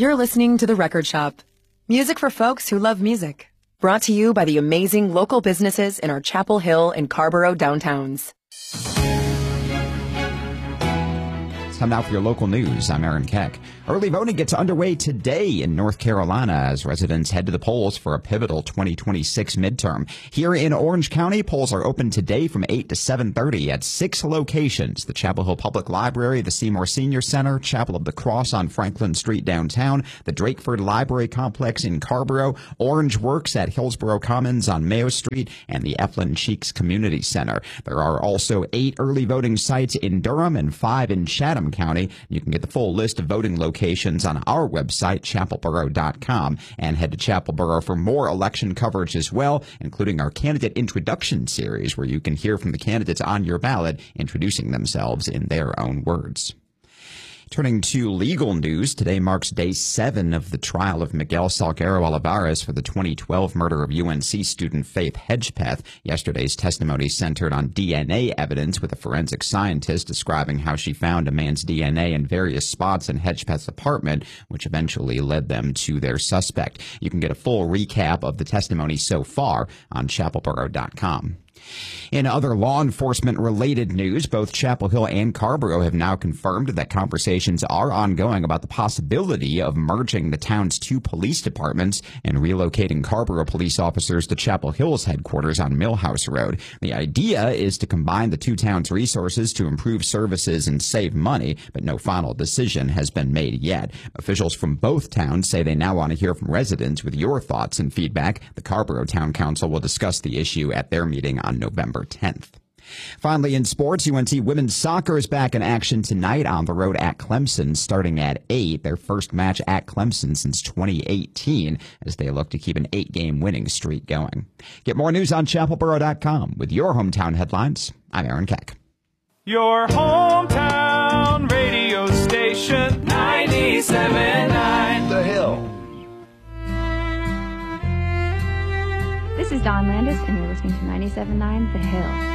You're listening to The Record Shop. Music for folks who love music. Brought to you by the amazing local businesses in our Chapel Hill and Carborough downtowns. Time now for your local news. I'm Aaron Keck. Early voting gets underway today in North Carolina as residents head to the polls for a pivotal 2026 midterm. Here in Orange County, polls are open today from 8 to 7:30 at 6 locations: the Chapel Hill Public Library, the Seymour Senior Center, Chapel of the Cross on Franklin Street downtown, the Drakeford Library Complex in Carborough, Orange Works at Hillsborough Commons on Mayo Street, and the Eflin Cheeks Community Center. There are also 8 early voting sites in Durham and 5 in Chatham County. You can get the full list of voting locations on our website, chapelborough.com, and head to Chapelborough for more election coverage as well, including our candidate introduction series, where you can hear from the candidates on your ballot introducing themselves in their own words. Turning to legal news, today marks day 7 of the trial of Miguel Salguero Olivares for the 2012 murder of UNC student Faith Hedgepeth. Yesterday's testimony centered on DNA evidence, with a forensic scientist describing how she found a man's DNA in various spots in Hedgepeth's apartment, which eventually led them to their suspect. You can get a full recap of the testimony so far on chapelborough.com. In other law enforcement-related news, both Chapel Hill and Carborough have now confirmed that conversations are ongoing about the possibility of merging the town's 2 police departments and relocating Carborough police officers to Chapel Hill's headquarters on Millhouse Road. The idea is to combine the 2 towns' resources to improve services and save money, but no final decision has been made yet. Officials from both towns say they now want to hear from residents with your thoughts and feedback. The Carborough Town Council will discuss the issue at their meeting on November 10th. Finally, in sports, UNC women's soccer is back in action tonight on the road at Clemson, starting at 8, their first match at Clemson since 2018, as they look to keep an 8-game winning streak going. Get more news on chapelborough.com. With your hometown headlines, I'm Aaron Keck. Your hometown radio station, 97.9 The Hill. This is Dawn Landis, and you're listening to 97.9 The Hill.